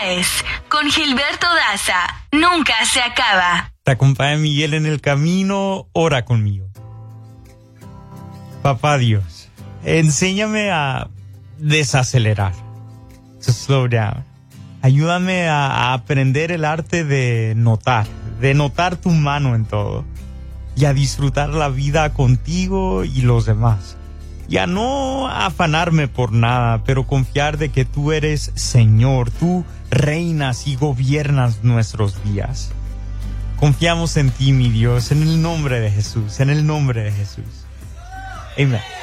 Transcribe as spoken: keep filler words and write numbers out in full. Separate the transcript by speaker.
Speaker 1: es, con Gilberto Daza, nunca se acaba.
Speaker 2: Te acompaña Miguel en el camino, ora conmigo. Papá Dios, enséñame a desacelerar, to slow down. Ayúdame a, a aprender el arte de notar, de notar tu mano en todo y a disfrutar la vida contigo y los demás. Y a no afanarme por nada, pero confiar de que tú eres Señor, tú reinas y gobiernas nuestros días. Confiamos en ti, mi Dios, en el nombre de Jesús, en el nombre de Jesús. Amén.